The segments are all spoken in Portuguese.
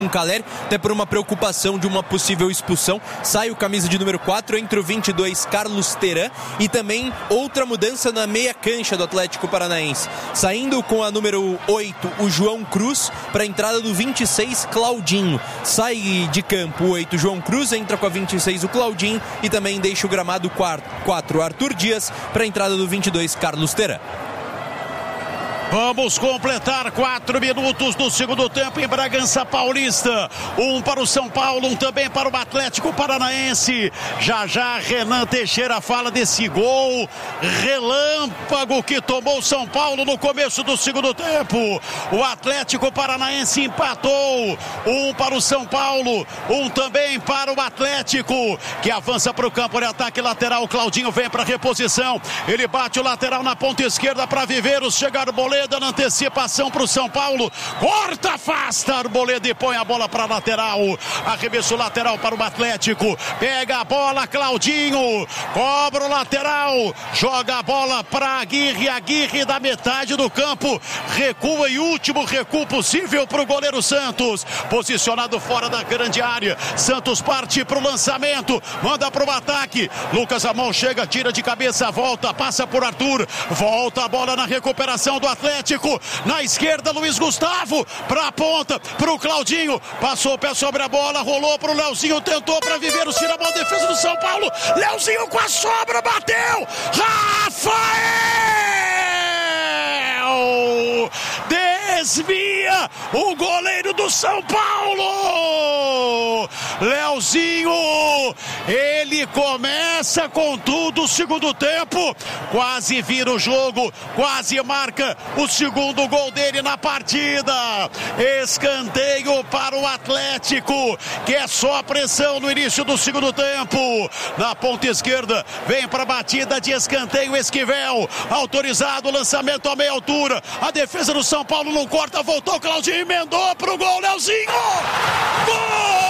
Caleri, até por uma preocupação de uma possível expulsão. Sai o camisa de número 4, entre o 22, Carlos Teran, e também outra mudança na meia cancha do Atlético Paranaense. Saindo com a número 8, o João Cruz, para a entrada do 26, Claudinho. Sai de campo o 8, João Cruz, entra com a 26, o Claudinho, e também deixa o gramado 4, Arthur Dias, para a entrada do 22, Carlos Teran. Vamos completar 4 minutos do segundo tempo em Bragança Paulista. Um para o São Paulo, um também para o Atlético Paranaense. Já Renan Teixeira fala desse gol relâmpago que tomou o São Paulo no começo do segundo tempo. O Atlético Paranaense empatou. Um para o São Paulo, um também para o Atlético, que avança para o campo de ataque lateral. O Claudinho vem para reposição. Ele bate o lateral na ponta esquerda para Viveiros. Chega Arboleda na antecipação para o São Paulo, corta, afasta Arboleda e põe a bola para a lateral. Arremesso lateral para o Atlético, pega a bola Claudinho, cobra o lateral, joga a bola para Aguirre da metade do campo, recua e último recuo possível para o goleiro Santos, posicionado fora da grande área. Santos parte para o lançamento, manda para o ataque. Lucas Amon chega, tira de cabeça, volta, passa por Arthur, volta a bola na recuperação do Atlético. Na esquerda, Luiz Gustavo para a ponta, para o Claudinho, passou o pé sobre a bola, rolou para o Leozinho, tentou para Viveiros, tira a bola, defesa do São Paulo, Leozinho com a sobra, bateu, Rafael desvia o goleiro do São Paulo. Leozinho, ele começa com tudo o segundo tempo, quase vira o jogo, quase marca o segundo gol dele na partida. Escanteio para o Atlético, que é só pressão no início do segundo tempo. Na ponta esquerda, vem para a batida de escanteio Esquivel, autorizado, lançamento a meia altura, a defesa do São Paulo não corta, voltou, Claudinho emendou pro gol, Leozinho, gol!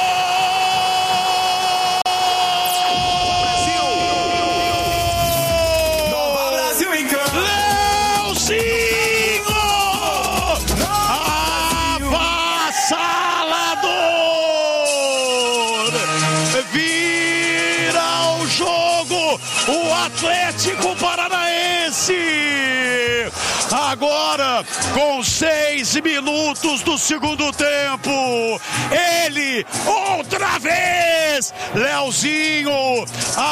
O Atlético Paranaense agora com 6 minutos do segundo tempo, ele outra vez, Leozinho,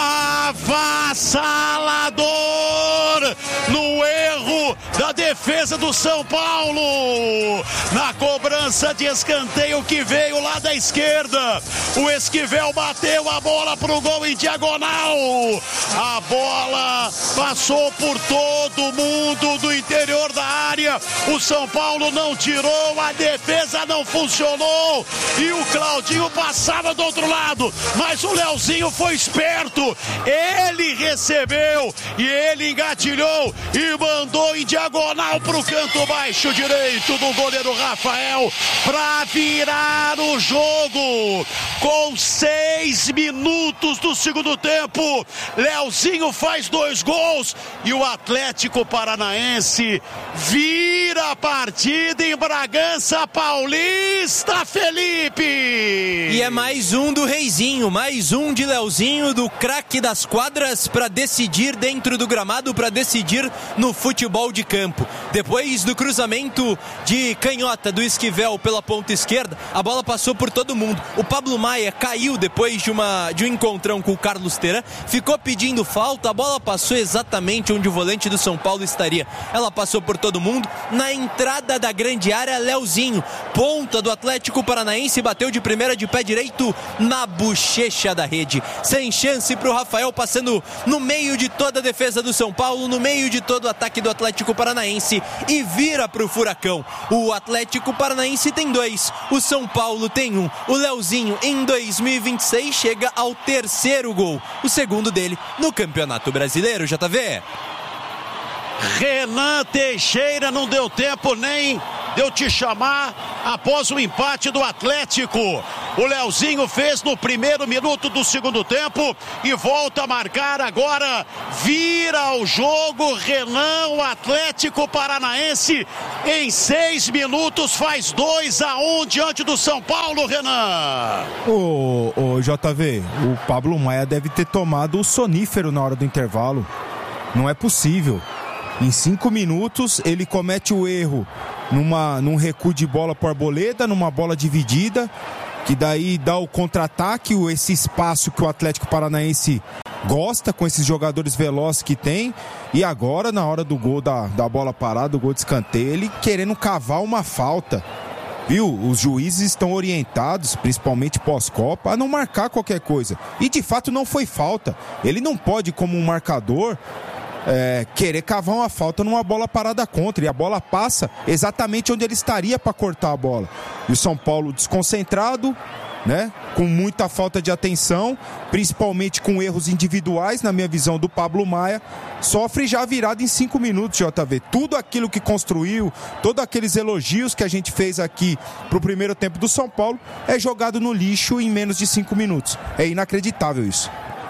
avassalador no erro da defesa do São Paulo, na cobrança de escanteio que veio lá da esquerda, o Esquivel bateu a bola pro gol em diagonal, a bola passou por todo mundo do interior da área, o São Paulo não tirou, a defesa não funcionou e o Claudinho passava do outro lado, mas o Leozinho foi esperto, ele recebeu e ele engatilhou e mandou em diagonal pro canto baixo direito do goleiro Rafael para virar o jogo. Com 6 minutos do segundo tempo, Leozinho faz 2 gols e o Atlético Paranaense vira a partida em Bragança Paulista, Felipe. E é mais um do Reizinho, mais um de Leozinho, do craque das quadras, para decidir dentro do gramado, para decidir no futebol de campo. Depois do cruzamento de canhota do Esquivel pela ponta esquerda, a bola passou por todo mundo. O Pablo Maia caiu depois de um encontrão com o Carlos Teran, ficou pedindo falta, a bola passou exatamente onde o volante do São Paulo estaria. Ela passou por todo mundo. Na entrada da grande área, Leozinho, ponta do Atlético Paranaense, bateu de primeira de pé direito na bochecha da rede. Sem chance para o Rafael, passando no meio de toda a defesa do São Paulo, no meio de todo o ataque do Atlético Paranaense, e vira para o Furacão. O Atlético Paranaense tem 2, o São Paulo tem 1. O Leozinho, em 2026, chega ao 3º gol, o segundo dele no Campeonato Brasileiro, JV. Renan Teixeira não deu tempo nem de eu te chamar após o empate do Atlético. O Leozinho fez no primeiro minuto do segundo tempo e volta a marcar agora. Vira o jogo, Renan, o Atlético Paranaense em 6 minutos faz 2-1 diante do São Paulo, Renan. Ô JV, o Pablo Maia deve ter tomado o sonífero na hora do intervalo. Não é possível. Em 5 minutos ele comete o erro num recuo de bola por Arboleda, numa bola dividida, que daí dá o contra-ataque, esse espaço que o Atlético Paranaense gosta, com esses jogadores velozes que tem. E agora, na hora do gol da bola parada, o gol de escanteio, ele querendo cavar uma falta. Viu? Os juízes estão orientados, principalmente pós-Copa, a não marcar qualquer coisa. E de fato não foi falta. Ele não pode, como um marcador, querer cavar uma falta numa bola parada contra, e a bola passa exatamente onde ele estaria para cortar a bola. E o São Paulo desconcentrado, né? Com muita falta de atenção, principalmente com erros individuais, na minha visão, do Pablo Maia, sofre já a virada em 5 minutos, JV. Tudo aquilo que construiu, todos aqueles elogios que a gente fez aqui pro primeiro tempo do São Paulo, é jogado no lixo em menos de 5 minutos. É inacreditável isso.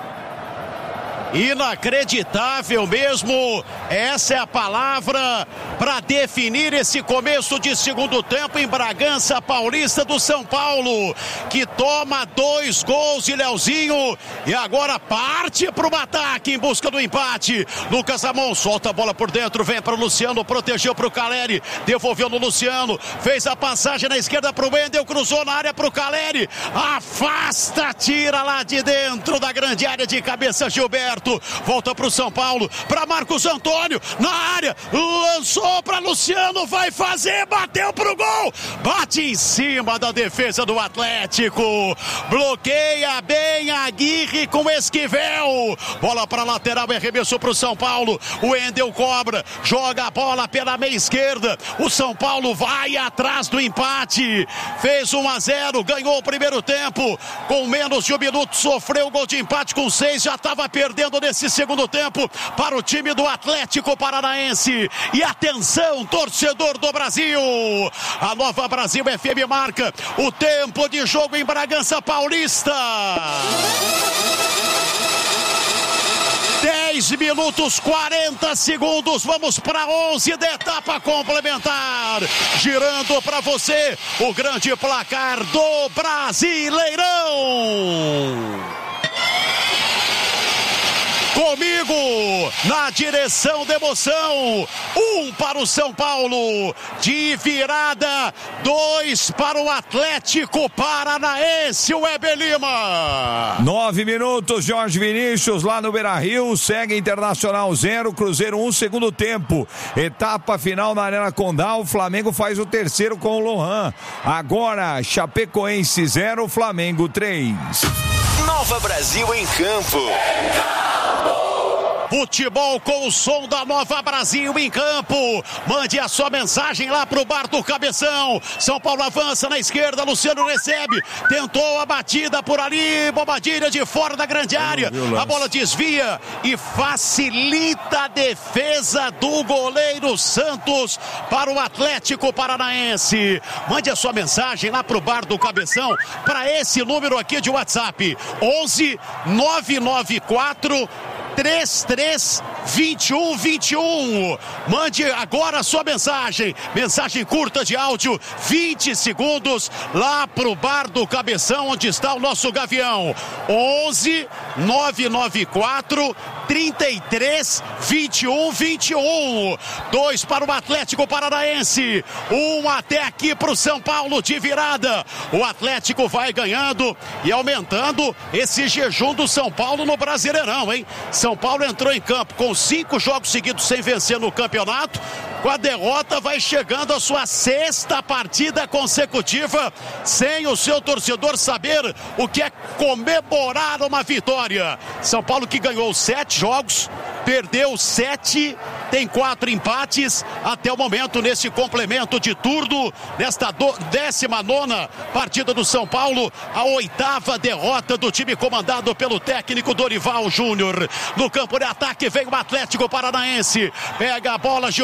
Inacreditável mesmo, essa é a palavra para definir esse começo de segundo tempo em Bragança Paulista do São Paulo, que toma 2 gols de Leozinho e agora parte para o ataque em busca do empate. Lucas Ramon solta a bola por dentro, vem para o Luciano, protegeu para o Caleri, devolveu no Luciano, fez a passagem na esquerda para o Wendel, cruzou na área para o Caleri, afasta, tira lá de dentro da grande área de cabeça Gilberto. Volta para o São Paulo, para Marcos Antônio, na área, lançou para Luciano, vai fazer, bateu pro gol, bate em cima da defesa do Atlético, bloqueia bem Aguirre com Esquivel, bola para lateral, arremessou para o São Paulo, o Wendel cobra, joga a bola pela meia esquerda, o São Paulo vai atrás do empate, fez 1-0, ganhou o primeiro tempo, com menos de 1 minuto, sofreu o gol de empate com 6, já estava perdendo nesse segundo tempo para o time do Atlético Paranaense. E atenção, torcedor do Brasil, a Nova Brasil FM marca o tempo de jogo em Bragança Paulista. 10 minutos 40 segundos, vamos para 11 da etapa complementar, girando para você o grande placar do Brasileirão. Comigo, na direção da emoção, 1 para o São Paulo, de virada, 2 para o Atlético Paranaense, o Weber Lima. 9 minutos, Jorge Vinícius, lá no Beira-Rio, segue Internacional 0, Cruzeiro 1, segundo tempo. Etapa final na Arena Condá, o Flamengo faz o terceiro com o Lohan. Agora, Chapecoense 0, Flamengo 3. Nova Brasil em campo. Futebol com o som da Nova Brasil em campo. Mande a sua mensagem lá pro bar do Cabeção. São Paulo avança na esquerda, Luciano recebe, tentou a batida por ali, Bobadilha de fora da grande área, a bola desvia e facilita a defesa do goleiro Santos para o Atlético Paranaense. Mande a sua mensagem lá pro bar do Cabeção, para esse número aqui de WhatsApp, 11 994 332121. Mande agora a sua mensagem curta de áudio, 20 segundos, lá pro bar do Cabeção, onde está o nosso Gavião. 11 994 332121. 2 para o Atlético Paranaense, 1 até aqui pro São Paulo de virada. O Atlético vai ganhando e aumentando esse jejum do São Paulo no Brasileirão, hein? São Paulo entrou em campo com 5 jogos seguidos sem vencer no campeonato. Com a derrota vai chegando a sua 6ª partida consecutiva sem o seu torcedor saber o que é comemorar uma vitória. São Paulo que ganhou 7 jogos, perdeu 7, tem 4 empates até o momento nesse complemento de turno, nesta 19ª partida do São Paulo, a 8ª derrota do time comandado pelo técnico Dorival Júnior. No campo de ataque vem o Atlético Paranaense, pega a bola, Gilberto para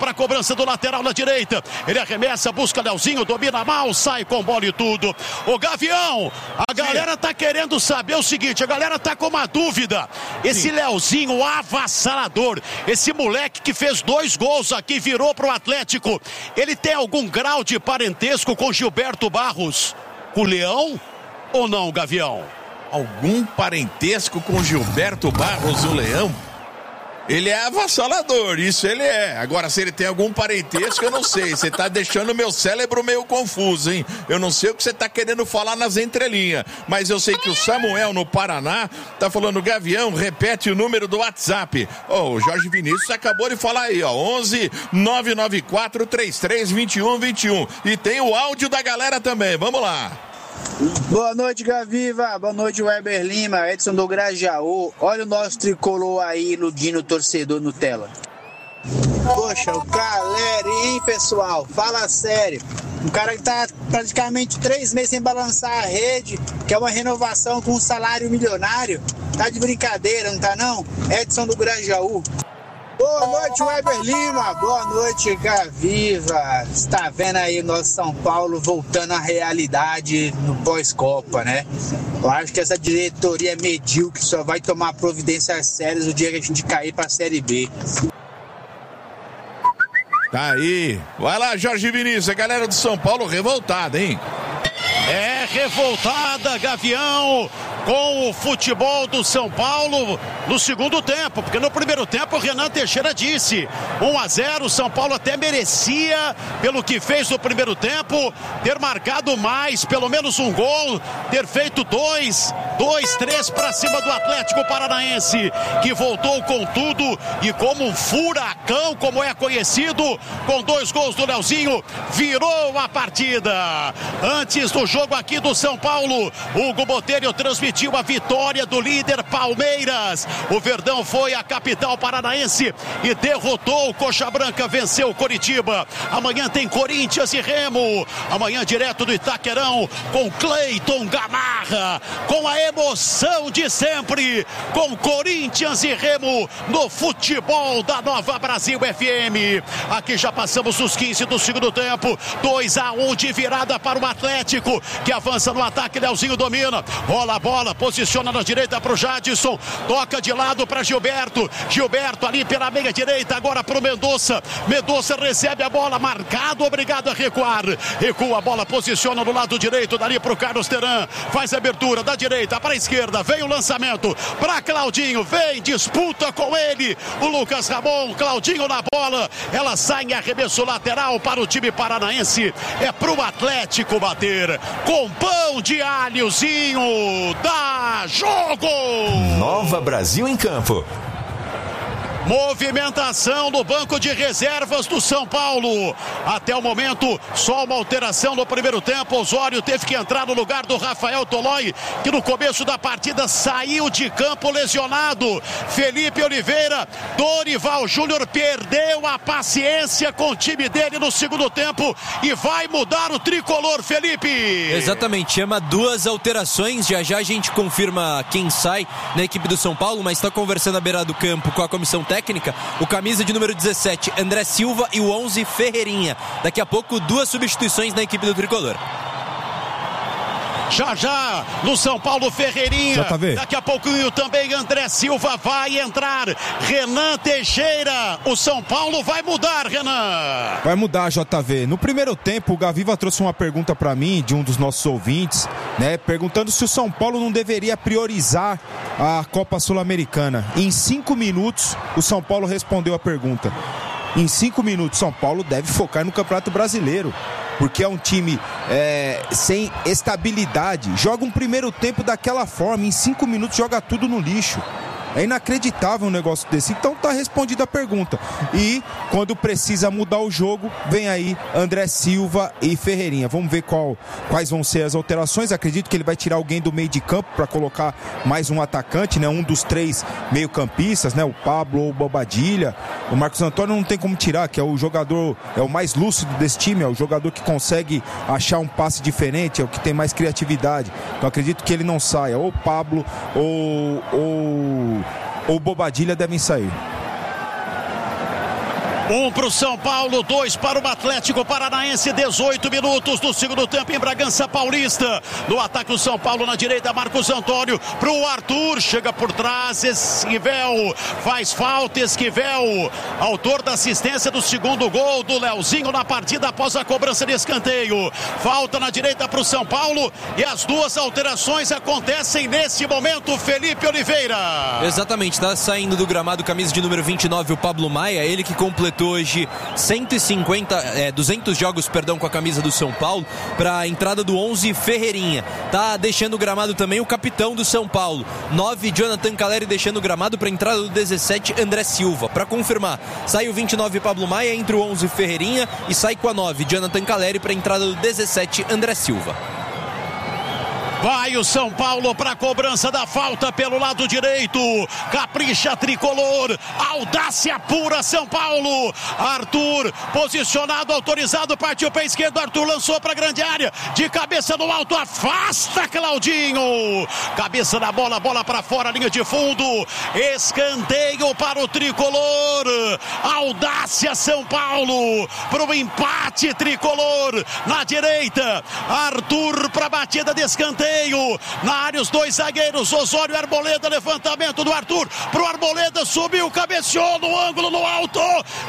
para a cobrança do lateral na direita. Ele arremessa, busca Leozinho, domina mal, sai com bola e tudo. O Gavião, a galera tá querendo saber o seguinte, a galera tá com uma dúvida. Esse Leozinho avassalador, esse moleque que fez 2 gols aqui, virou pro Atlético, ele tem algum grau de parentesco com Gilberto Barros, com o Leão ou não, Gavião? Algum parentesco com Gilberto Barros, o Leão? Ele é avassalador, isso ele é. Agora, se ele tem algum parentesco, eu não sei. Você tá deixando o meu cérebro meio confuso, hein? Eu não sei o que você tá querendo falar nas entrelinhas. Mas eu sei que o Samuel, no Paraná, tá falando, Gavião, repete o número do WhatsApp. O Jorge Vinícius acabou de falar aí, 11 994 33 21 21. E tem o áudio da galera também, vamos lá. Boa noite, Gaviva. Boa noite, Weber Lima, Edson do Grajaú. Olha o nosso tricolor aí iludindo o torcedor Nutella. Poxa, o Caleri, hein, pessoal? Fala sério. Um cara que tá praticamente 3 meses sem balançar a rede, que é uma renovação com um salário milionário. Tá de brincadeira, não tá não? Edson do Grajaú. Boa noite, Weber Lima. Boa noite, Gaviva. Está vendo aí o nosso São Paulo voltando à realidade no pós-Copa, né? Eu acho que essa diretoria medíocre só vai tomar providências sérias no dia que a gente cair para a Série B. Tá aí. Vai lá, Jorge Vinícius. A galera do São Paulo revoltada, hein? É revoltada, Gavião, com o futebol do São Paulo no segundo tempo, porque no primeiro tempo o Renan Teixeira disse 1-0, o São Paulo até merecia, pelo que fez no primeiro tempo, ter marcado mais, pelo menos um gol, ter feito 2, 3 para cima do Atlético Paranaense, que voltou com tudo e como um furacão, como é conhecido, com 2 gols do Leozinho, virou a partida. Antes do jogo aqui do São Paulo, Hugo Botelho transmitiu a vitória do líder Palmeiras. O Verdão foi à capital paranaense e derrotou o Coxa Branca, venceu o Coritiba. Amanhã tem Corinthians e Remo. Amanhã direto do Itaquerão com Cleiton Gamarra, com a emoção de sempre, com Corinthians e Remo no futebol da Nova Brasil FM. Aqui já passamos os 15 do segundo tempo. 2-1 de virada para o Atlético, que avança no ataque. Leozinho domina, rola a bola, posiciona na direita para o Jadson, toca de lado para Gilberto ali pela meia direita, agora para o Mendonça recebe a bola, marcado, obrigado a recuar, recua a bola, posiciona no lado direito, dali para o Carlos Teran, faz a abertura da direita para a esquerda, vem o lançamento para Claudinho, vem, disputa com ele o Lucas Ramon, Claudinho na bola, ela sai em arremesso lateral para o time paranaense, é para o Atlético bater com pão de alhozinho. Dá jogo! Nova Brasil em campo. Movimentação no banco de reservas do São Paulo. Até o momento, só uma alteração no primeiro tempo. Osório teve que entrar no lugar do Rafael Tolói, que no começo da partida saiu de campo lesionado. Felipe Oliveira, Dorival Júnior perdeu a paciência com o time dele no segundo tempo e vai mudar o tricolor, Felipe. Exatamente, chama 2 alterações. Já já a gente confirma quem sai na equipe do São Paulo, mas está conversando à beira do campo com a comissão técnica, o camisa de número 17, André Silva, e o 11, Ferreirinha. Daqui a pouco, 2 substituições na equipe do tricolor. Já no São Paulo, Ferreirinha, daqui a pouquinho também André Silva vai entrar, Renan Teixeira, o São Paulo vai mudar, Renan. Vai mudar, JV. No primeiro tempo, o Gaviva trouxe uma pergunta para mim, de um dos nossos ouvintes, né, perguntando se o São Paulo não deveria priorizar a Copa Sul-Americana. Em 5 minutos, o São Paulo respondeu a pergunta. Em 5 minutos, São Paulo deve focar no Campeonato Brasileiro, porque é um time sem estabilidade. Joga um primeiro tempo daquela forma, em 5 minutos joga tudo no lixo. É inacreditável um negócio desse. Então tá respondida a pergunta. E quando precisa mudar o jogo, vem aí André Silva e Ferreirinha. Vamos ver quais vão ser as alterações. Acredito que ele vai tirar alguém do meio de campo para colocar mais um atacante, né? Um dos 3 meio-campistas, né? O Pablo ou o Bobadilha. O Marcos Antônio não tem como tirar, que é o jogador, é o mais lúcido desse time, é o jogador que consegue achar um passe diferente, é o que tem mais criatividade. Então acredito que ele não saia. Ou o Pablo ou Bobadilha devem sair. 1 para o São Paulo, 2 para o Atlético Paranaense, 18 minutos do segundo tempo em Bragança Paulista. No ataque o São Paulo na direita, Marcos Antônio para o Arthur, chega por trás, Esquivel faz falta, Esquivel, autor da assistência do segundo gol do Leozinho na partida após a cobrança de escanteio. Falta na direita para o São Paulo e as duas alterações acontecem nesse momento, Felipe Oliveira. Exatamente, está saindo do gramado camisa de número 29 o Pablo Maia, ele que completou hoje 200 jogos, com a camisa do São Paulo, para a entrada do 11 Ferreirinha. Tá deixando o gramado também o capitão do São Paulo, 9 Jonathan Caleri, deixando o gramado para a entrada do 17 André Silva. Para confirmar, sai o 29 Pablo Maia, entra o 11 Ferreirinha e sai com a 9 Jonathan Caleri para a entrada do 17 André Silva. Vai o São Paulo para a cobrança da falta pelo lado direito. Capricha tricolor. Audácia pura São Paulo. Arthur posicionado, autorizado, partiu pé esquerdo. Arthur lançou para a grande área. De cabeça no alto, afasta Claudinho. Cabeça na bola, bola para fora, linha de fundo. Escanteio para o tricolor. Audácia São Paulo para o empate tricolor. Na direita, Arthur para a batida de escanteio. Na área os dois zagueiros, Osório e Arboleda, levantamento do Arthur pro Arboleda, subiu, cabeceou no ângulo, no alto,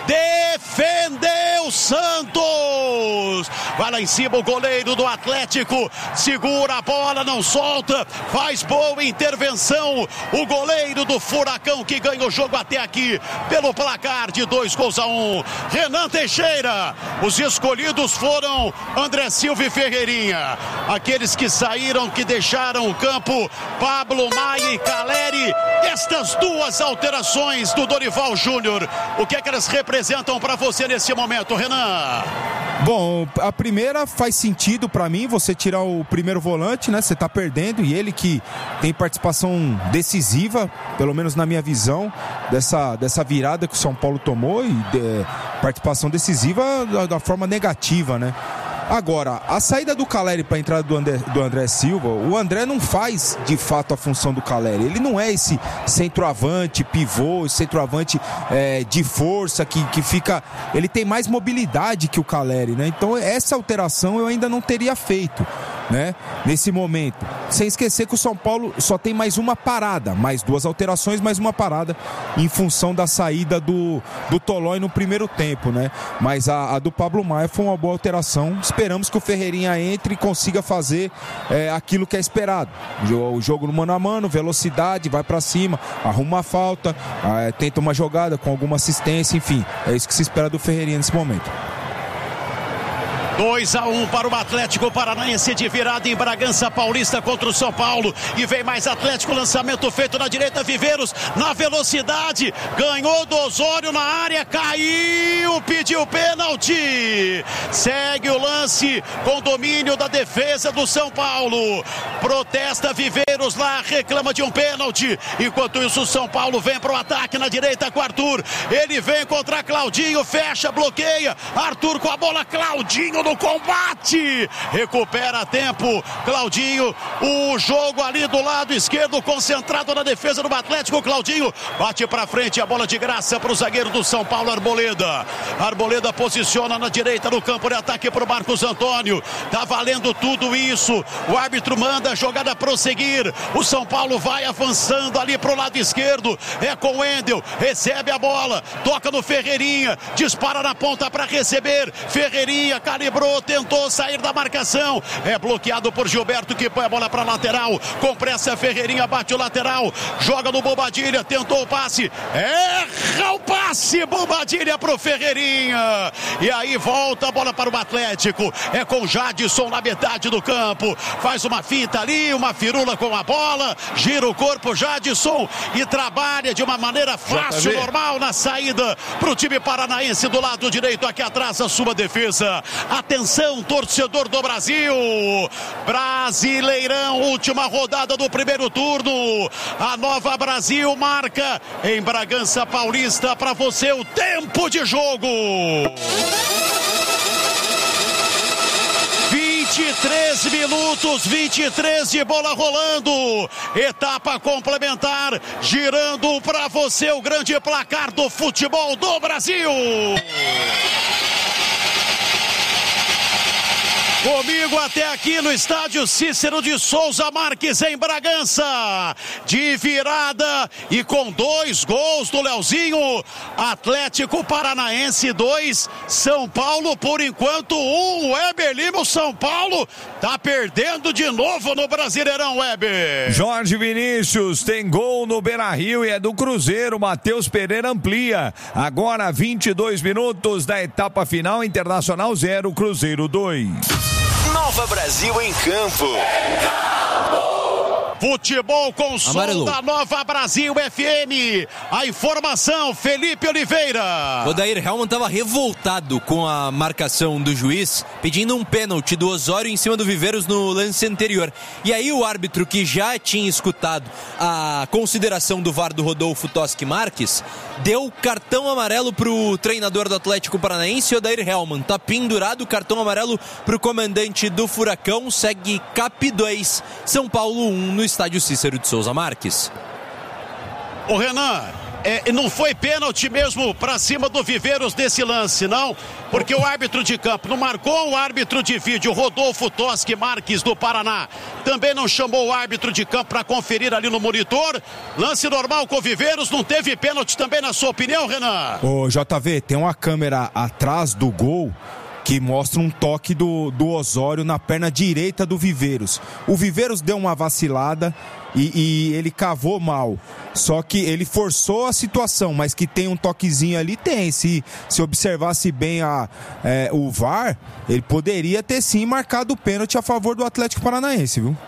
defendeu Santos, vai lá em cima o goleiro do Atlético, segura a bola, não solta, faz boa intervenção, o goleiro do Furacão que ganha o jogo até aqui pelo placar de 2-1. Renan Teixeira, os escolhidos foram André Silva e Ferreirinha, aqueles que saíram, que deixaram o campo, Pablo Maia e Caleri. Estas duas alterações do Dorival Júnior, o que é que elas representam para você nesse momento, Renan? Bom, a primeira faz sentido para mim, você tirar o primeiro volante, né? Você tá perdendo, e ele que tem participação decisiva, pelo menos na minha visão, dessa virada que o São Paulo tomou, e participação decisiva da forma negativa, né? Agora, a saída do Caleri para a entrada do André Silva, o André não faz de fato a função do Caleri. Ele não é esse centroavante, pivô, centroavante de força que fica. Ele tem mais mobilidade que o Caleri, né? Então, essa alteração eu ainda não teria feito, né? Nesse momento. Sem esquecer que o São Paulo só tem mais uma parada, mais duas alterações, mais uma parada em função da saída do Tolói no primeiro tempo, né? Mas a do Pablo Maia foi uma boa alteração. Esperamos que o Ferreirinha entre e consiga fazer aquilo que é esperado. O jogo no mano a mano, velocidade, vai pra cima, arruma uma falta, tenta uma jogada com alguma assistência, enfim. É isso que se espera do Ferreirinha nesse momento. 2-1 para o Atlético Paranaense de virada em Bragança Paulista contra o São Paulo. E vem mais Atlético, lançamento feito na direita, Viveiros na velocidade, ganhou do Osório na área, caiu, pediu pênalti. Segue o lance com domínio da defesa do São Paulo. Protesta Viveiros lá, reclama de um pênalti. Enquanto isso o São Paulo vem para o ataque na direita com Arthur. Ele vem contra Claudinho, fecha, bloqueia. Arthur com a bola, Claudinho no combate, recupera tempo, Claudinho, o jogo ali do lado esquerdo, concentrado na defesa do Atlético, Claudinho bate pra frente, a bola de graça pro zagueiro do São Paulo, Arboleda posiciona na direita no campo de ataque pro Marcos Antônio, tá valendo tudo isso, o árbitro manda a jogada prosseguir, o São Paulo vai avançando ali pro lado esquerdo, é com o Wendel, recebe a bola, toca no Ferreirinha, dispara na ponta para receber, Ferreirinha calibrou, tentou sair da marcação, é bloqueado por Gilberto que põe a bola para lateral, com pressa Ferreirinha bate o lateral, joga no Bobadilha, tentou o passe, erra o passe, Bobadilha pro Ferreirinha, e aí volta a bola para o Atlético, é com Jadson na metade do campo, faz uma finta ali, uma firula com a bola, gira o corpo Jadson e trabalha de uma maneira fácil, normal na saída pro time paranaense do lado direito, aqui atrás a sua defesa. Atenção, torcedor do Brasil, Brasileirão, última rodada do primeiro turno, a Nova Brasil marca em Bragança Paulista para você o tempo de jogo. 23 23 minutos, 23 de bola rolando. Etapa complementar, girando para você o grande placar do futebol do Brasil. Comigo até aqui no estádio Cícero de Souza Marques, em Bragança. De virada e com 2 gols do Leozinho. Atlético Paranaense 2, São Paulo por enquanto 1. Weber Lima, o São Paulo tá perdendo de novo no Brasileirão, Weber. Jorge Vinícius tem gol no Beira-Rio e é do Cruzeiro. Matheus Pereira amplia. Agora 22 minutos da etapa final. Internacional 0, Cruzeiro 2. Nova Brasil em campo. Futebol com som da Nova Brasil FM. A informação, Felipe Oliveira. O Odair Hellmann estava revoltado com a marcação do juiz, pedindo um pênalti do Osório em cima do Viveiros no lance anterior. E aí o árbitro, que já tinha escutado a consideração do VAR do Rodolfo Toschi Marques, deu cartão amarelo pro treinador do Atlético Paranaense, Odair Hellmann. Tá pendurado o cartão amarelo pro comandante do Furacão. Segue CAP 2, São Paulo 1 no estádio Cícero de Souza Marques. O Renan, não foi pênalti mesmo pra cima do Viveiros desse lance, não? Porque o árbitro de campo não marcou, o árbitro de vídeo, Rodolfo Toschi Marques do Paraná, também não chamou o árbitro de campo para conferir ali no monitor. Lance normal com o Viveiros, não teve pênalti também, na sua opinião, Renan? Ô, JV, tem uma câmera atrás do gol que mostra um toque do Osório na perna direita do Viveiros. O Viveiros deu uma vacilada e ele cavou mal. Só que ele forçou a situação, mas que tem um toquezinho ali, tem. Se observasse bem o VAR, ele poderia ter sim marcado o pênalti a favor do Atlético Paranaense, viu?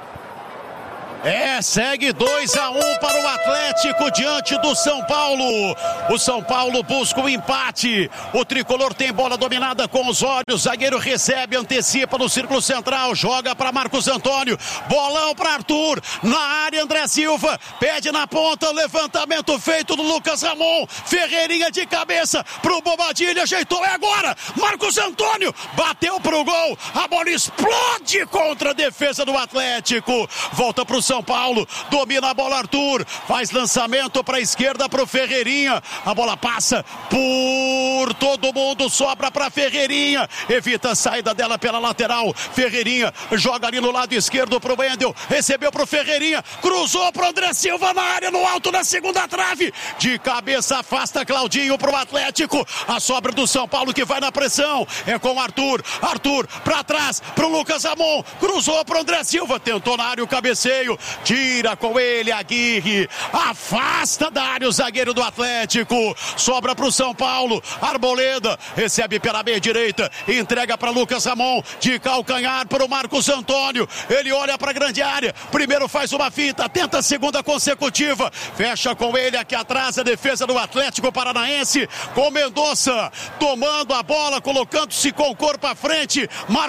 Segue 2-1 para o Atlético diante do São Paulo. O São Paulo busca o empate. O tricolor tem bola dominada com os olhos. Zagueiro recebe, antecipa no círculo central. Joga para Marcos Antônio. Bolão para Arthur. Na área, André Silva. Pede na ponta. Levantamento feito do Lucas Ramon. Ferreirinha de cabeça pro Bobadilha. Ajeitou. É agora. Marcos Antônio bateu pro gol. A bola explode contra a defesa do Atlético. Volta pro São Paulo, domina a bola Arthur, faz lançamento para a esquerda pro Ferreirinha, a bola passa por todo mundo, sobra para Ferreirinha, evita a saída dela pela lateral. Ferreirinha joga ali no lado esquerdo pro Wendel, recebeu pro Ferreirinha, cruzou pro André Silva na área, no alto da segunda trave, de cabeça afasta Claudinho pro Atlético. A sobra do São Paulo que vai na pressão é com Arthur pra trás pro Lucas Ramon, cruzou pro André Silva, tentou na área o cabeceio, tira com ele Aguirre, afasta da área o zagueiro do Atlético, sobra pro São Paulo. Arboleda recebe pela meia direita, entrega para Lucas Ramon, de calcanhar para o Marcos Antônio, ele olha para a grande área, primeiro faz uma finta, tenta a segunda consecutiva, fecha com ele aqui atrás a defesa do Atlético Paranaense, com Mendonça tomando a bola, colocando-se com o corpo à frente.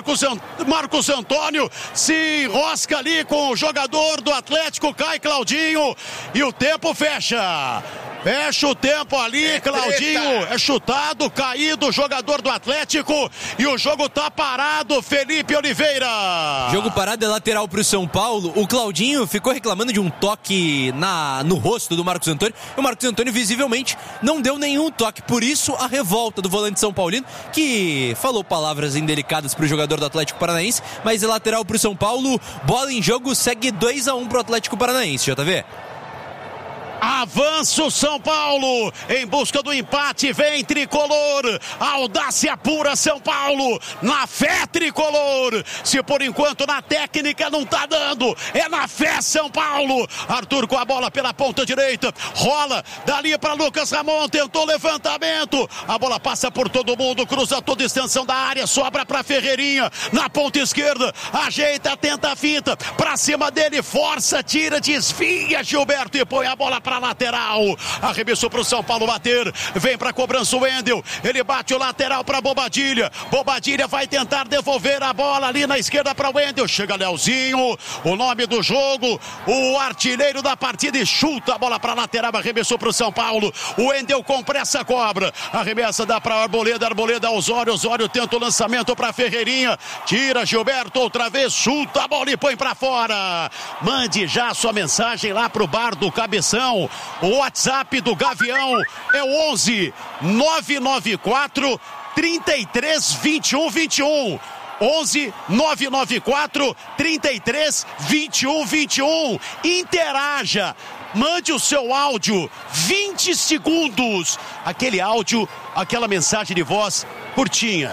Marcos Antônio se enrosca ali com o jogador do Atlético, cai Claudinho e o tempo fecha o tempo ali, Claudinho é chutado, caído o jogador do Atlético e o jogo tá parado, Felipe Oliveira. Jogo parado, é lateral pro São Paulo. O Claudinho ficou reclamando de um toque no rosto do Marcos Antônio, e o Marcos Antônio visivelmente não deu nenhum toque, por isso a revolta do volante São Paulino, que falou palavras indelicadas pro jogador do Atlético Paranaense, mas é lateral pro São Paulo, bola em jogo, segue 2-1 pro Atlético Paranaense, JV. Avança o São Paulo em busca do empate, vem tricolor, audácia pura São Paulo, na fé tricolor, se por enquanto na técnica não tá dando, é na fé São Paulo. Arthur com a bola pela ponta direita, rola dali para Lucas Ramon, tentou levantamento, a bola passa por todo mundo, cruza toda a extensão da área, sobra para Ferreirinha, na ponta esquerda, ajeita, tenta a finta, para cima dele, força, tira, desvia Gilberto e põe a bola para para a lateral. Arremessou para o São Paulo bater. Vem para a cobrança o Wendel. Ele bate o lateral para Bobadilha. Bobadilha vai tentar devolver a bola ali na esquerda para o Wendel. Chega Leozinho, o nome do jogo, o artilheiro da partida, e chuta a bola para a lateral. Arremessou para o São Paulo. O Wendel com pressa cobra. Arremessa, dá para Arboleda. Arboleda, Osório tenta o lançamento para Ferreirinha. Tira Gilberto outra vez. Chuta a bola e põe para fora. Mande já a sua mensagem lá pro bar do Cabeção. O WhatsApp do Gavião é o 11 994 33 21 21. 11 994 33 21 21. Interaja. Mande o seu áudio, 20 segundos. Aquele áudio, aquela mensagem de voz curtinha.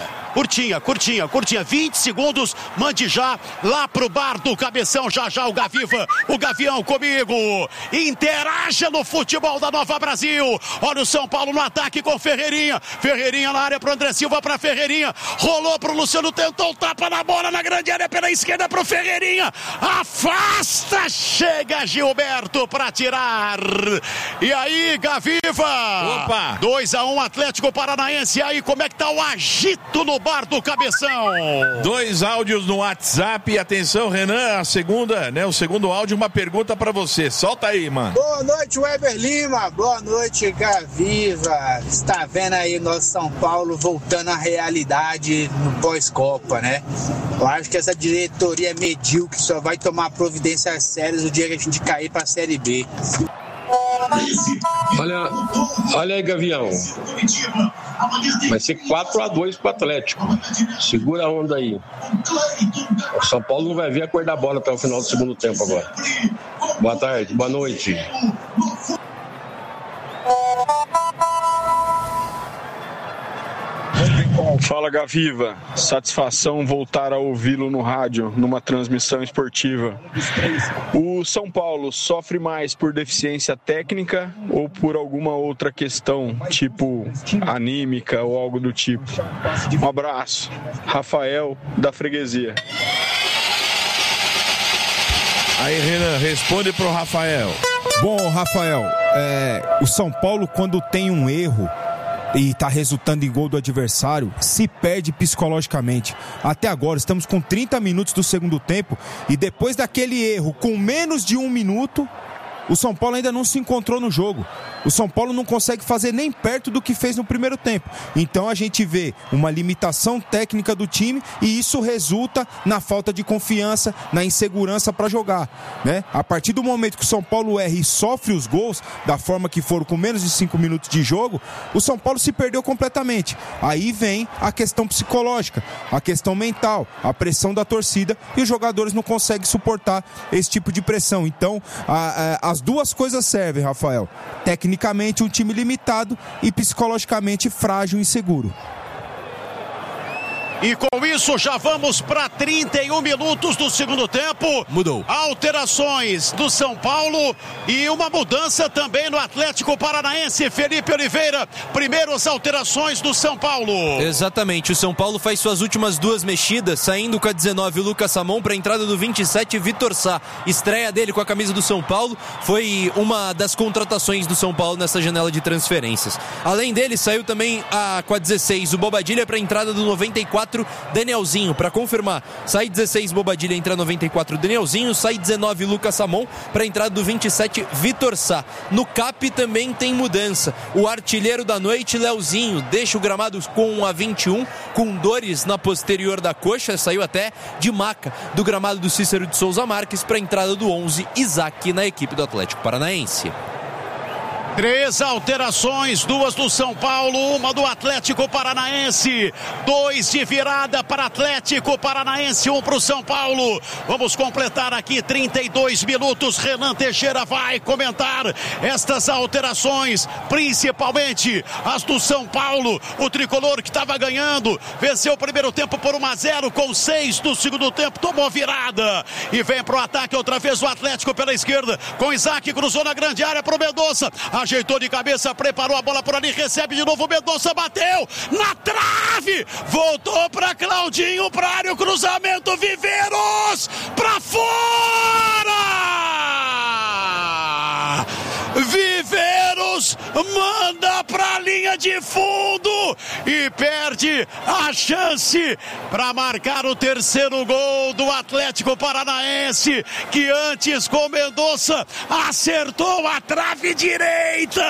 20 segundos, mande já lá pro bar do Cabeção, já o Gavião comigo, interaja no futebol da Nova Brasil. Olha o São Paulo no ataque com Ferreirinha na área pro André Silva, pra Ferreirinha, rolou pro Luciano, tentou o tapa na bola na grande área pela esquerda pro Ferreirinha, afasta, chega Gilberto pra tirar, e aí Gaviva, opa, 2-1 Atlético Paranaense. E aí como é que tá o agito no bar do Cabeção? 2 áudios no WhatsApp. Atenção, Renan, o segundo áudio, uma pergunta pra você. Solta aí, mano. Boa noite, Weber Lima. Boa noite, Gaviva. Está vendo aí nosso São Paulo voltando à realidade no pós-Copa, né? Eu acho que essa diretoria medíocre só vai tomar providências sérias no dia que a gente cair pra Série B. Olha aí, Gavião. Vai ser 4-2 pro Atlético. Segura a onda aí. O São Paulo não vai ver a cor da bola até o final do segundo tempo agora. Boa tarde, boa noite. Fala, Gaviva. Satisfação voltar a ouvi-lo no rádio, numa transmissão esportiva. O São Paulo sofre mais por deficiência técnica ou por alguma outra questão, tipo anímica ou algo do tipo? Um abraço. Rafael, da Freguesia. Aí, Renan, responde pro Rafael. Bom, Rafael, o São Paulo, quando tem um erro e tá resultando em gol do adversário, se perde psicologicamente. Até agora, estamos com 30 minutos do segundo tempo e depois daquele erro, com menos de 1 minuto, o São Paulo ainda não se encontrou no jogo. O São Paulo não consegue fazer nem perto do que fez no primeiro tempo. Então a gente vê uma limitação técnica do time e isso resulta na falta de confiança, na insegurança para jogar, né? A partir do momento que o São Paulo erra e sofre os gols da forma que foram, com menos de 5 minutos de jogo, o São Paulo se perdeu completamente. Aí vem a questão psicológica, a questão mental, a pressão da torcida, e os jogadores não conseguem suportar esse tipo de pressão. Então as duas coisas servem, Rafael. Tecnicamente um time limitado e psicologicamente frágil e inseguro. E com isso já vamos para 31 minutos do segundo tempo. Mudou. Alterações do São Paulo e uma mudança também no Atlético Paranaense. Felipe Oliveira, primeiras alterações do São Paulo. Exatamente, o São Paulo faz suas últimas 2 mexidas, saindo com a 19 o Lucas Samon para a entrada do 27 Vitor Sá. Estreia dele com a camisa do São Paulo, foi uma das contratações do São Paulo nessa janela de transferências. Além dele, saiu também com a 16 o Bobadilha para a entrada do 94 Danielzinho, para confirmar, sai 16 Bobadilha, entra 94 Danielzinho, sai 19 Lucas Samon para a entrada do 27 Vitor Sá. No CAP também tem mudança, o artilheiro da noite Leozinho deixa o gramado com a 21, com dores na posterior da coxa, saiu até de maca do gramado do Cícero de Souza Marques para a entrada do 11 Isaac na equipe do Atlético Paranaense. 3 alterações, 2 do São Paulo, 1 do Atlético Paranaense, 2 de virada para Atlético Paranaense, 1 para o São Paulo. Vamos completar aqui 32 minutos. Renan Teixeira vai comentar estas alterações, principalmente as do São Paulo. O tricolor que estava ganhando, venceu o primeiro tempo por 1-0, com 6 do segundo tempo, tomou virada e vem para o ataque outra vez o Atlético pela esquerda, com Isaac, cruzou na grande área para o Mendonça, ajeitou de cabeça, preparou a bola por ali, recebe de novo o Mendonça, bateu na trave, voltou para Claudinho, para área, o cruzamento, Viveiros para fora! manda pra linha de fundo e perde a chance para marcar o terceiro gol do Atlético Paranaense, que antes com Mendonça acertou a trave direita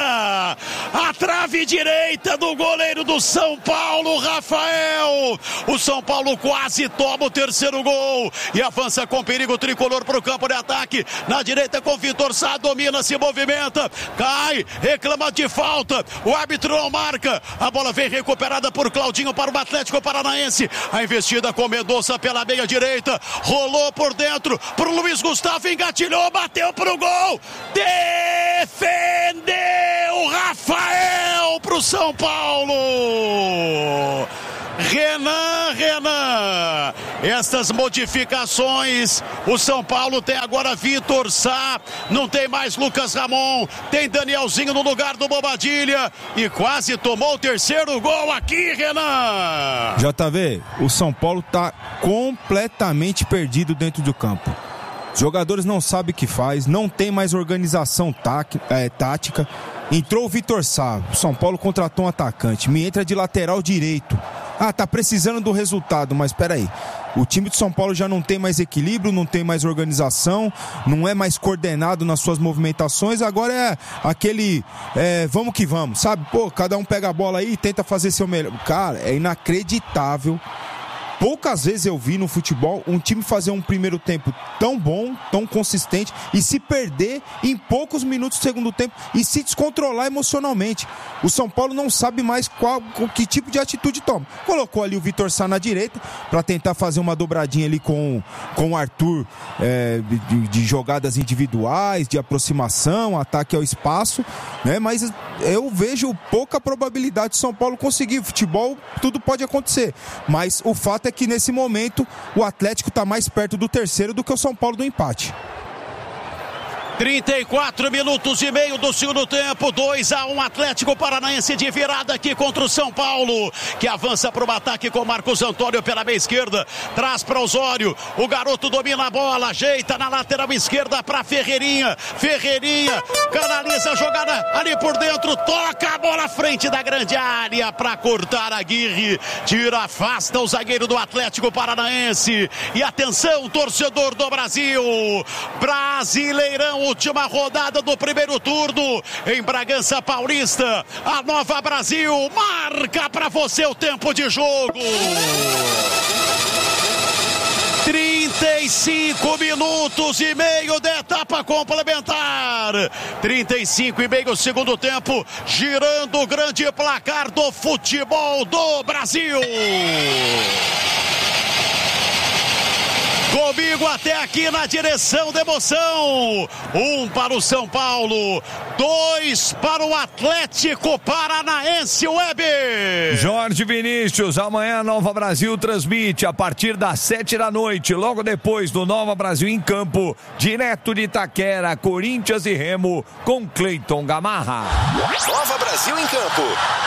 do goleiro do São Paulo, Rafael. O São Paulo quase toma o terceiro gol e avança com perigo tricolor para o campo de ataque. Na direita com Vitor Sá, domina, se movimenta, cai, reclama de falta, o árbitro não marca, a bola vem recuperada por Claudinho para o Atlético Paranaense. A investida com Mendonça pela meia direita, rolou por dentro para o Luiz Gustavo, engatilhou, bateu para o gol, defendeu Rafael para o São Paulo. Renan, estas modificações, o São Paulo tem agora Vitor Sá, não tem mais Lucas Ramon, tem Danielzinho no lugar do Bobadilha e quase tomou o terceiro gol aqui, Renan. JV, o São Paulo tá completamente perdido dentro do campo. Os jogadores não sabem o que faz, não tem mais organização tática. Entrou o Vitor Sá, o São Paulo contratou um atacante, me entra de lateral direito. Tá precisando do resultado, mas peraí. O time de São Paulo já não tem mais equilíbrio, não tem mais organização, não é mais coordenado nas suas movimentações. Agora é aquele vamos que vamos, sabe? Cada um pega a bola aí e tenta fazer seu melhor. Cara, é inacreditável. Poucas vezes eu vi no futebol um time fazer um primeiro tempo tão bom, tão consistente e se perder em poucos minutos do segundo tempo e se descontrolar emocionalmente. O São Paulo não sabe mais que tipo de atitude toma. Colocou ali o Vitor Sá na direita para tentar fazer uma dobradinha ali com o Arthur, de jogadas individuais, de aproximação, ataque ao espaço, né? Mas eu vejo pouca probabilidade de São Paulo conseguir. Futebol, tudo pode acontecer, mas o fato é que nesse momento o Atlético está mais perto do terceiro do que o São Paulo do empate. 34 minutos e meio do segundo tempo, 2-1 Atlético Paranaense de virada aqui contra o São Paulo, que avança para o ataque com Marcos Antônio pela meia esquerda, traz para Osório, o garoto domina a bola, ajeita na lateral esquerda para Ferreirinha, canaliza a jogada ali por dentro, toca a bola à frente da grande área para cortar Aguirre, afasta o zagueiro do Atlético Paranaense. E atenção, torcedor do Brasil, Brasileirão, última rodada do primeiro turno em Bragança Paulista. A Nova Brasil marca para você o tempo de jogo. 35 minutos e meio de etapa complementar. 35 e meio segundo tempo, girando o grande placar do futebol do Brasil. Comigo até aqui na direção da emoção. 1 para o São Paulo, 2 para o Atlético Paranaense, Weber. Jorge Vinícius, amanhã a Nova Brasil transmite a partir das 7 da noite, logo depois do Nova Brasil em campo, direto de Itaquera, Corinthians e Remo, com Cleiton Gamarra. Nova Brasil em campo.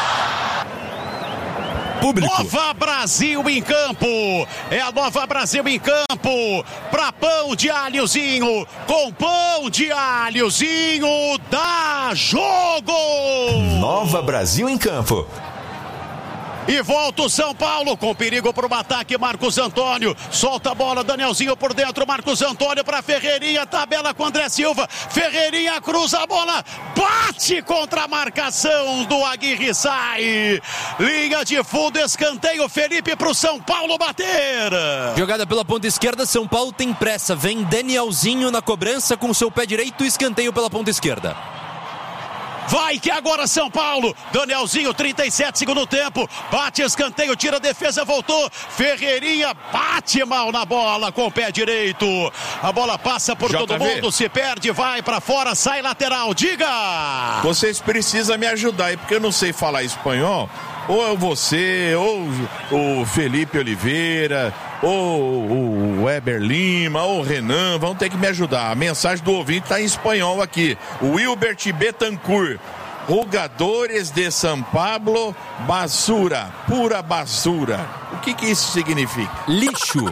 Público. Nova Brasil em campo, é a Nova Brasil em campo, pra pão de alhozinho, com pão de alhozinho, dá jogo! Nova Brasil em campo. E volta o São Paulo com perigo para o ataque. Marcos Antônio solta a bola, Danielzinho por dentro, Marcos Antônio para Ferreirinha, tabela com André Silva, Ferreirinha cruza a bola, bate contra a marcação do Aguirre, sai, linha de fundo, escanteio, Felipe para o São Paulo bater. Jogada pela ponta esquerda, São Paulo tem pressa, vem Danielzinho na cobrança com o seu pé direito, escanteio pela ponta esquerda. Vai que agora São Paulo, Danielzinho, 37 segundo tempo, bate escanteio, tira a defesa, voltou, Ferreirinha bate mal na bola com o pé direito, a bola passa por todo mundo, se perde, vai pra fora, sai lateral, diga! Vocês precisam me ajudar aí, porque eu não sei falar espanhol, ou você, ou o Felipe Oliveira, ou o Weber Lima, ou o Renan, vão ter que me ajudar. A mensagem do ouvinte está em espanhol aqui. O Wilbert Betancourt. Jogadores de São Paulo, basura, pura basura. O que isso significa? Lixo.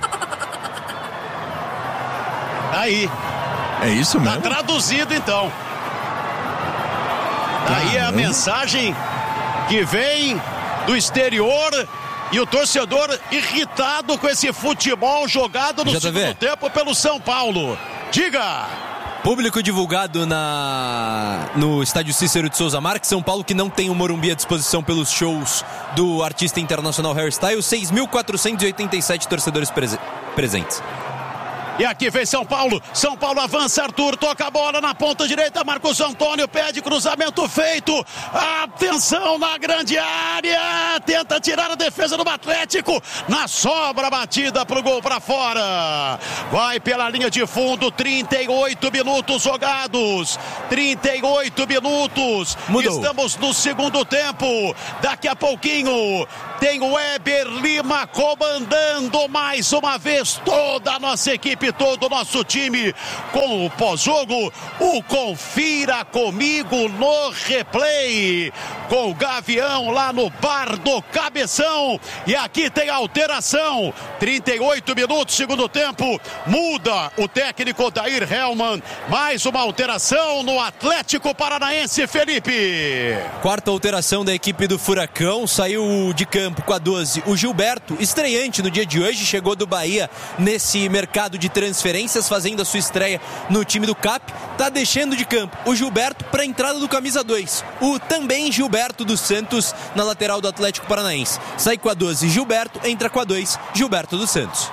Aí. É isso mesmo? Tá traduzido então. Aí é a mensagem que vem do exterior e o torcedor irritado com esse futebol jogado no segundo tempo pelo São Paulo. Diga! Público divulgado no estádio Cícero de Souza Marques, São Paulo, que não tem o Morumbi à disposição pelos shows do artista internacional Harry Styles, 6.487 torcedores presentes. E aqui vem São Paulo avança, Arthur, toca a bola na ponta direita, Marcos Antônio pede cruzamento feito, atenção na grande área, tenta tirar a defesa do Atlético, na sobra batida pro gol pra fora, vai pela linha de fundo, 38 minutos jogados, 38 minutos, estamos no segundo tempo, daqui a pouquinho tem o Weber Lima comandando mais uma vez toda a nossa equipe, todo o nosso time com o pós-jogo, o Confira Comigo no replay, com o Gavião lá no bar do Cabeção, e aqui tem alteração, 38 minutos, segundo tempo, muda o técnico Dair Hellman, mais uma alteração no Atlético Paranaense, Felipe. Quarta alteração da equipe do Furacão, saiu de campo com a 12, o Gilberto, estreante no dia de hoje, chegou do Bahia nesse mercado de transferências, fazendo a sua estreia no time do CAP, tá deixando de campo o Gilberto para a entrada do camisa 2, o também Gilberto dos Santos na lateral do Atlético Paranaense. Sai com a 12 Gilberto, entra com a 2 Gilberto dos Santos.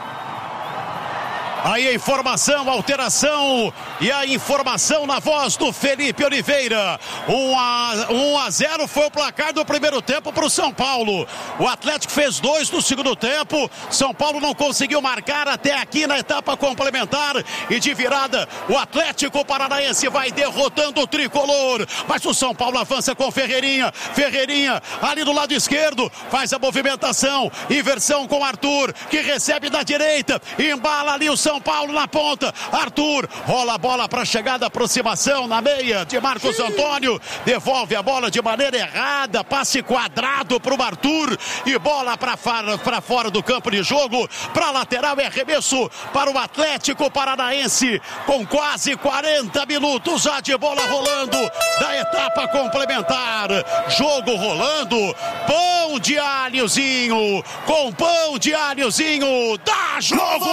Aí a informação, a alteração e a informação na voz do Felipe Oliveira. 1-0 foi o placar do primeiro tempo para o São Paulo. O Atlético fez 2 no segundo tempo. São Paulo não conseguiu marcar até aqui na etapa complementar. E de virada, o Atlético Paranaense vai derrotando o tricolor. Mas o São Paulo avança com Ferreirinha. Ferreirinha ali do lado esquerdo faz a movimentação. Inversão com Arthur, que recebe da direita. Embala ali o São Paulo na ponta, Arthur rola a bola para chegada, aproximação na meia de Marcos Antônio, devolve a bola de maneira errada, passe quadrado para o Arthur e bola para fora do campo de jogo, para lateral e arremesso para o Atlético Paranaense, com quase 40 minutos já de bola rolando da etapa complementar, jogo rolando, pão de alhozinho, com pão de alhozinho, dá jogo!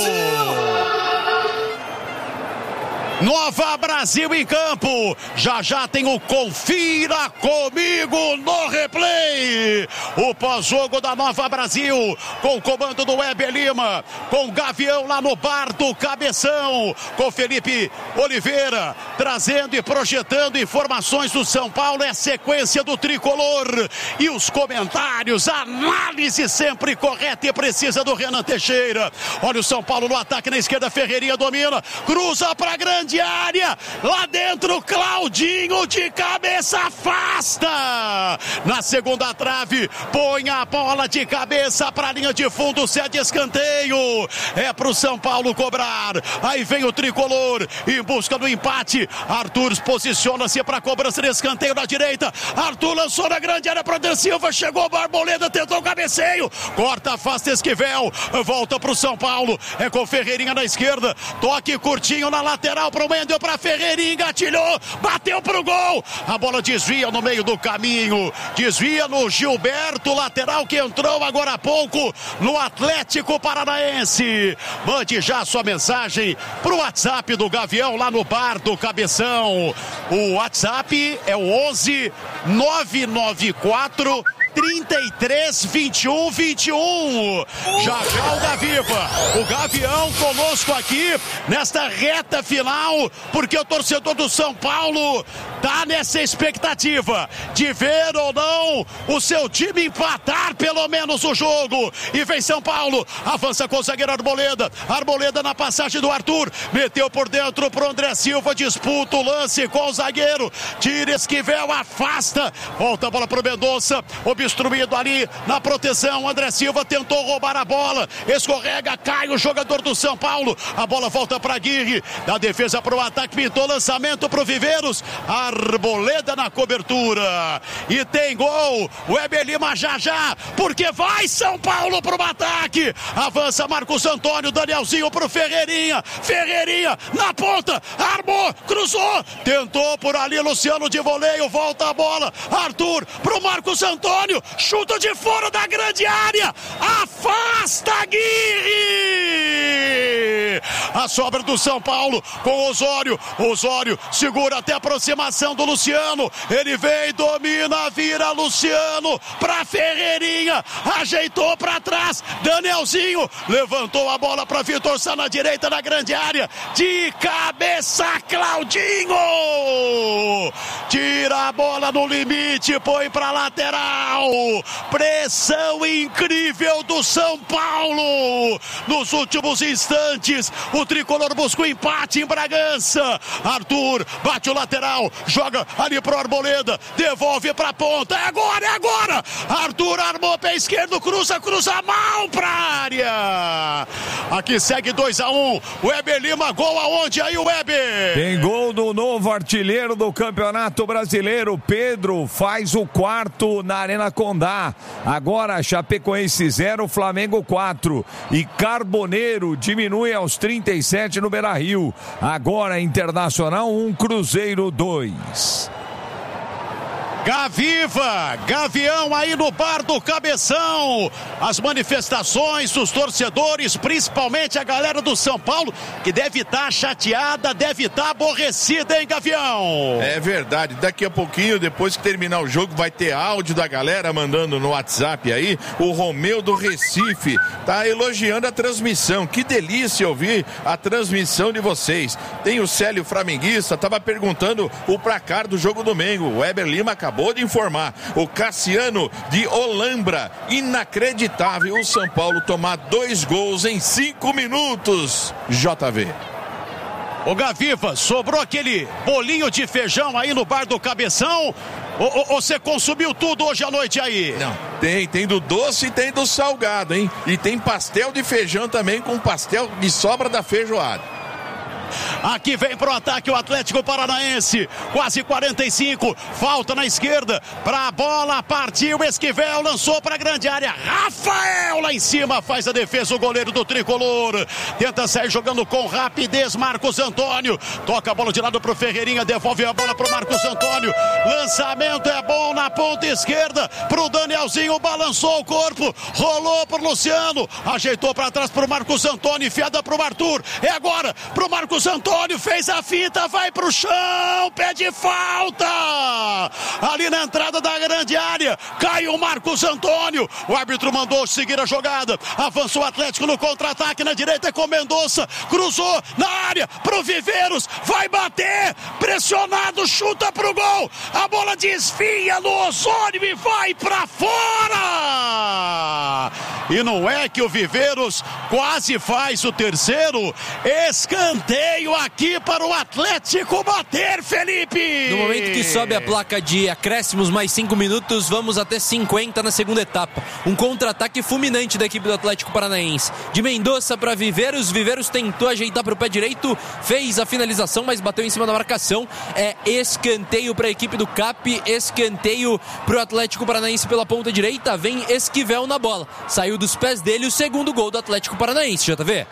Nova Brasil em campo, já tem o Confira Comigo no replay, o pós-jogo da Nova Brasil, com o comando do Weber Lima, com o Gavião lá no bar do Cabeção, com Felipe Oliveira, trazendo e projetando informações do São Paulo, é a sequência do tricolor, e os comentários, a análise sempre correta e precisa do Renan Teixeira. Olha o São Paulo no ataque na esquerda, Ferreirinha domina, cruza pra grande área, lá dentro Claudinho de cabeça afasta, na segunda trave, põe a bola de cabeça para a linha de fundo, cede escanteio, é pro São Paulo cobrar, aí vem o tricolor em busca do empate, Arthur posiciona-se para cobrança de escanteio na direita, Arthur lançou na grande área para De Silva, chegou Barboleda, tentou o cabeceio, corta, afasta Esquivel, volta pro São Paulo, é com Ferreirinha na esquerda, toque curtinho na lateral pro Mendel, pra Ferreirinha, engatilhou, bateu pro gol, a bola desvia no meio do caminho, desvia no Gilberto, lateral que entrou agora há pouco no Atlético Paranaense. Mande já sua mensagem pro WhatsApp do Gavião lá no bar do Cabeção. O WhatsApp é o 11 994 33 21 21. Já o Gaviva, o Gavião conosco aqui nesta reta final, porque o torcedor do São Paulo tá nessa expectativa de ver ou não o seu time empatar pelo menos o jogo. E vem São Paulo, avança com o zagueiro Arboleda, Arboleda na passagem do Arthur, meteu por dentro pro André Silva, disputa o lance com o zagueiro, tira Esquivel, afasta, volta a bola pro Mendonça, observa obstruído ali na proteção. André Silva tentou roubar a bola, escorrega, cai o jogador do São Paulo. A bola volta para Aguirre, da defesa para o ataque, pintou lançamento para o Viveiros. Arboleda na cobertura e tem gol. O Weber Lima já, porque vai São Paulo para o ataque. Avança Marcos Antônio, Danielzinho para o Ferreirinha na ponta, armou, cruzou, tentou por ali Luciano de voleio, volta a bola, Arthur pro Marcos Antônio, chuta de fora da grande área, afasta Aguirre. A sobra do São Paulo com Osório segura até a aproximação do Luciano, ele vem, domina, vira Luciano pra Ferreirinha, ajeitou pra trás, Danielzinho levantou a bola pra Vitor Sá na direita da grande área, de cabeça Claudinho, tira a bola no limite, põe pra lateral, pressão incrível do São Paulo, nos últimos instantes, o tricolor busca o empate em Bragança, Arthur bate o lateral, joga ali pro Arboleda, devolve pra ponta, é agora, Arthur armou pé esquerdo, cruza mal pra área, aqui segue 2-1, Weber Lima, gol aonde aí o Weber? Tem gol do novo artilheiro do Campeonato Brasileiro, Pedro faz o 4º na Arena Condá, agora Chapecoense 0, Flamengo 4 e Carboneiro diminui aos 37 no Beira-Rio, agora Internacional 1, Cruzeiro 2. Gaviva, Gavião aí no bar do Cabeção, as manifestações dos torcedores, principalmente a galera do São Paulo, que deve estar chateada, deve estar aborrecida, hein, Gavião? É verdade, daqui a pouquinho, depois que terminar o jogo, vai ter áudio da galera mandando no WhatsApp aí, o Romeu do Recife tá elogiando a transmissão, que delícia ouvir a transmissão de vocês. Tem o Célio Flamenguista, tava perguntando o placar do jogo domingo, o Weber Lima acabou de informar, o Cassiano de Olambra, inacreditável o São Paulo tomar 2 gols em 5 minutos, JV. Ô Gaviva, sobrou aquele bolinho de feijão aí no bar do Cabeção, ou você consumiu tudo hoje à noite aí? Não, tem do doce e tem do salgado, hein? E tem pastel de feijão também com pastel de sobra da feijoada. Aqui vem pro ataque o Atlético Paranaense, quase 45, falta na esquerda, pra bola, partiu, Esquivel, lançou pra grande área, Rafael lá em cima, faz a defesa o goleiro do Tricolor, tenta sair jogando com rapidez, Marcos Antônio, toca a bola de lado pro Ferreirinha, devolve a bola pro Marcos Antônio, lançamento é bom na ponta esquerda, pro Danielzinho, balançou o corpo, rolou pro Luciano, ajeitou pra trás pro Marcos Antônio, enfiada pro Arthur, é agora pro Marcos Antônio, fez a finta, vai pro chão, pede falta, ali na entrada da grande área, caiu o Marcos Antônio, o árbitro mandou seguir a jogada, avançou o Atlético no contra-ataque, na direita é com Mendonça, cruzou na área, pro Viveiros, vai bater, pressionado, chuta pro gol, a bola desvia no Osório e vai pra fora, e não é que o Viveiros quase faz o terceiro, escanteio aqui para o Atlético bater, Felipe! No momento que sobe a placa de acréscimos mais 5 minutos, vamos até 50 na segunda etapa. Um contra-ataque fulminante da equipe do Atlético Paranaense. De Mendonça para Viveiros, Viveiros tentou ajeitar para o pé direito, fez a finalização, mas bateu em cima da marcação. É escanteio para a equipe do CAP, escanteio para o Atlético Paranaense pela ponta direita, vem Esquivel na bola. Saiu dos pés dele o segundo gol do Atlético Paranaense, JV.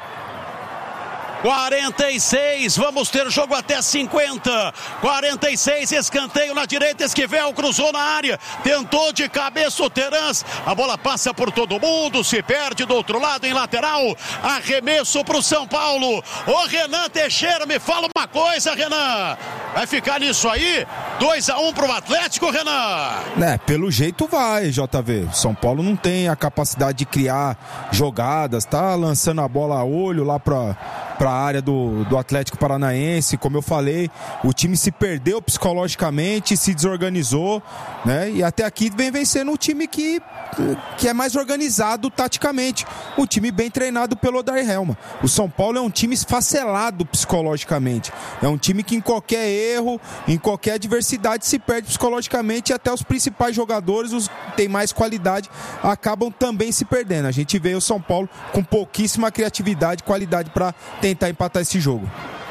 46, vamos ter jogo até 50, 46, escanteio na direita, Esquivel cruzou na área, tentou de cabeça o Terans, a bola passa por todo mundo, se perde do outro lado em lateral, arremesso pro São Paulo, o Renan Teixeira, me fala uma coisa, Renan, vai ficar nisso aí? 2-1 pro Atlético, Renan? Pelo jeito vai, JV, São Paulo não tem a capacidade de criar jogadas, tá lançando a bola a olho lá pra para a área do Atlético Paranaense. Como eu falei, o time se perdeu psicologicamente, se desorganizou, né? E até aqui vem vencendo um time que é mais organizado taticamente, um time bem treinado pelo Odair Helma. O São Paulo é um time esfacelado psicologicamente, é um time que em qualquer erro, em qualquer adversidade se perde psicologicamente, e até os principais jogadores, os que têm mais qualidade, acabam também se perdendo. A gente vê o São Paulo com pouquíssima criatividade e qualidade para tentar empatar esse jogo.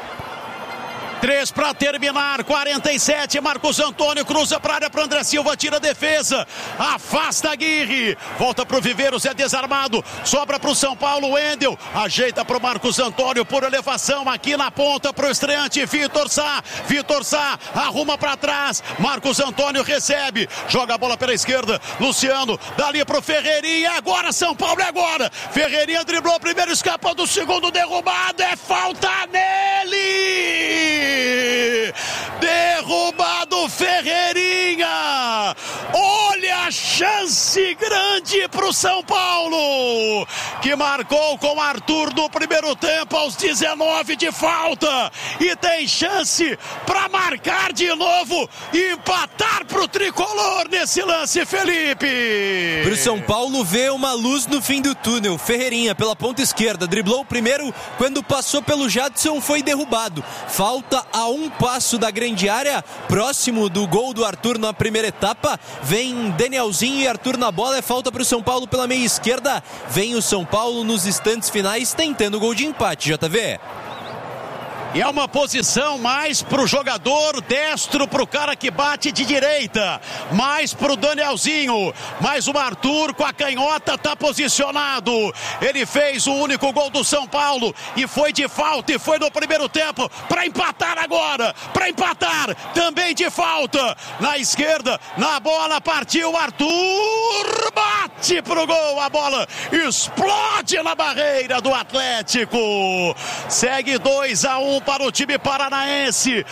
3 para terminar, 47, Marcos Antônio cruza para a área para André Silva, tira a defesa, afasta Aguirre, volta para o Viveiros, é desarmado, sobra para o São Paulo, Wendel, ajeita para o Marcos Antônio, por elevação aqui na ponta para o estreante, Vitor Sá, arruma para trás, Marcos Antônio recebe, joga a bola pela esquerda, Luciano, dali para o Ferreirinha, agora São Paulo, agora, Ferreirinha driblou, primeiro escapou do segundo, derrubado, é falta nele! Derrubado Ferreirinha. Olha a chance grande para o São Paulo, que marcou com Arthur no primeiro tempo aos 19 de falta, e tem chance para marcar de novo e empatar para o tricolor nesse lance, Felipe. Para o São Paulo ver uma luz no fim do túnel. Ferreirinha pela ponta esquerda driblou o primeiro, quando passou pelo Jadson foi derrubado. Falta a um passo da grande área, próximo do gol do Arthur na primeira etapa. Vem Danielzinho e Arthur na bola, é falta para o São Paulo pela meia esquerda. Vem o São Paulo nos instantes finais tentando o gol de empate, JV. E é uma posição mais pro jogador destro, pro cara que bate de direita, mais pro Danielzinho, mais o Arthur com a canhota tá posicionado. Ele fez o único gol do São Paulo e foi de falta, e foi no primeiro tempo para empatar agora, para empatar também de falta. Na esquerda, na bola, partiu Arthur, bate pro gol, a bola explode na barreira do Atlético. Segue 2-1 para o time paranaense,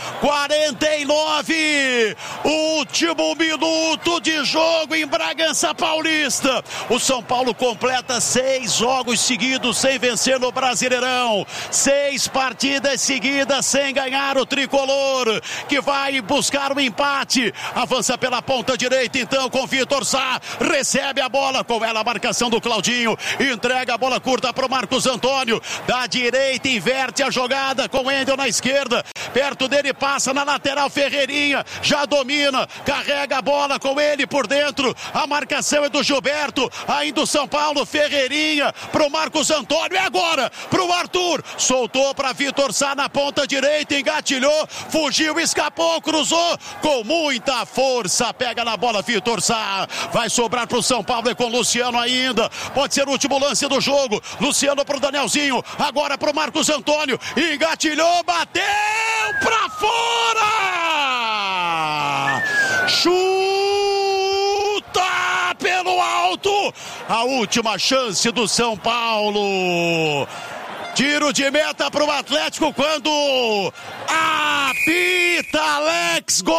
49, último minuto de jogo em Bragança Paulista. O São Paulo completa 6 jogos seguidos sem vencer no Brasileirão, 6 partidas seguidas sem ganhar, o tricolor, que vai buscar o empate, avança pela ponta direita então com Vitor Sá, recebe a bola, com ela a marcação do Claudinho, entrega a bola curta para o Marcos Antônio, da direita inverte a jogada com Wendel na esquerda, perto dele passa na lateral Ferreirinha, já domina, carrega a bola com ele por dentro, a marcação é do Gilberto, ainda o São Paulo, Ferreirinha pro Marcos Antônio, é agora pro Arthur, soltou para Vitor Sá na ponta direita, engatilhou, fugiu, escapou, cruzou com muita força, pega na bola Vitor Sá, vai sobrar pro São Paulo, é com Luciano ainda, pode ser o último lance do jogo, Luciano pro Danielzinho, agora pro Marcos Antônio, engatilhou, bateu pra fora! Chuta pelo alto! A última chance do São Paulo. Tiro de meta pro Atlético quando apita Alex, gol!